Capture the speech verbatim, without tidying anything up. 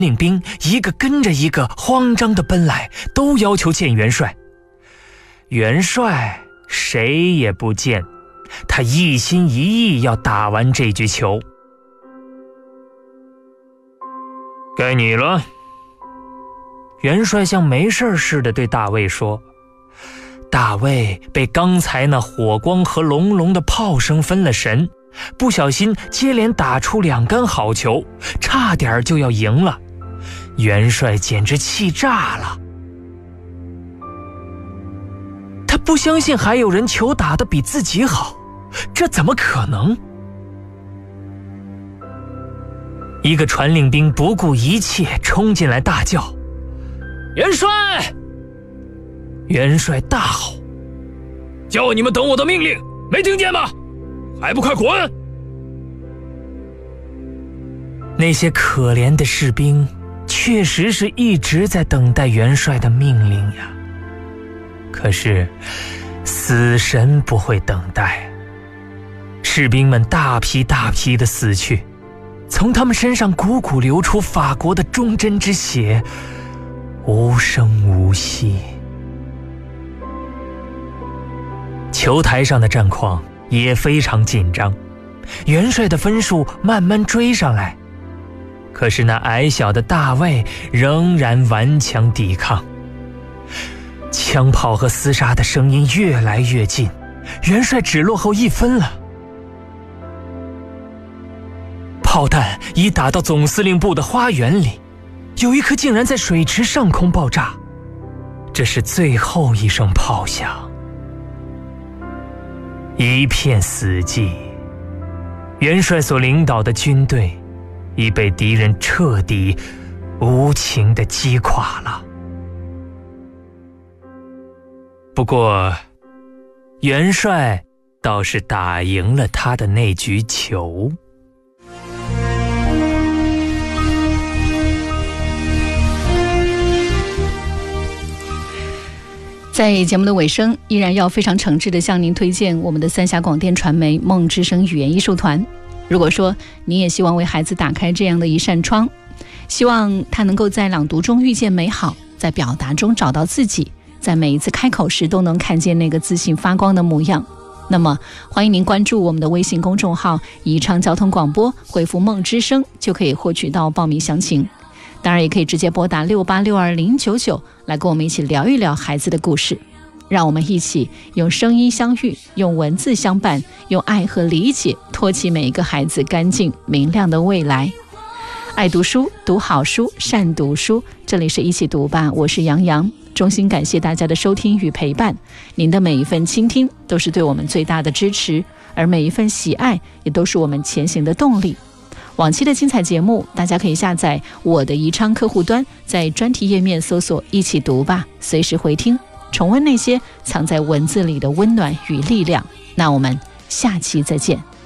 领兵一个跟着一个慌张地奔来，都要求见元帅。元帅谁也不见，他一心一意要打完这局球。该你了。元帅像没事似的对大卫说。大卫被刚才那火光和隆隆的炮声分了神，不小心接连打出两杆好球，差点就要赢了。元帅简直气炸了，他不相信还有人球打得比自己好，这怎么可能？一个传令兵不顾一切冲进来大叫：元帅！元帅大吼：叫你们等我的命令，没听见吗？还不快滚！那些可怜的士兵确实是一直在等待元帅的命令呀。可是死神不会等待，士兵们大批大批地死去，从他们身上汩汩流出法国的忠贞之血，无声无息。球台上的战况也非常紧张，元帅的分数慢慢追上来，可是那矮小的大卫仍然顽强抵抗。枪炮和厮杀的声音越来越近，元帅只落后一分了。炮弹已打到总司令部的花园里，有一颗竟然在水池上空爆炸，这是最后一声炮响。一片死寂，元帅所领导的军队已被敌人彻底无情地击垮了。不过元帅倒是打赢了他的那局球。 在节目的尾声，依然要非常诚挚地向您推荐我们的三峡广电传媒梦之声语言艺术团。如果说你也希望为孩子打开这样的一扇窗，希望他能够在朗读中遇见美好，在表达中找到自己，在每一次开口时都能看见那个自信发光的模样，那么欢迎您关注我们的微信公众号宜昌交通广播，回复梦之声就可以获取到报名详情。当然也可以直接拨打六八六二零九九来跟我们一起聊一聊孩子的故事，让我们一起用声音相遇，用文字相伴，用爱和理解托起每一个孩子干净明亮的未来。爱读书，读好书，善读书，这里是一起读吧，我是杨洋，衷心感谢大家的收听与陪伴，您的每一份倾听都是对我们最大的支持，而每一份喜爱也都是我们前行的动力。往期的精彩节目大家可以下载我的宜昌客户端，在专题页面搜索一起读吧，随时回听重温那些藏在文字里的温暖与力量。那我们下期再见。